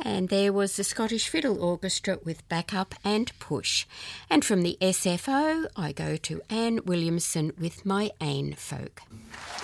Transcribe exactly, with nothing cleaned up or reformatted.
And there was the Scottish Fiddle Orchestra with Backup and Push. And from the S F O, I go to Anne Williamson with My Ain Folk.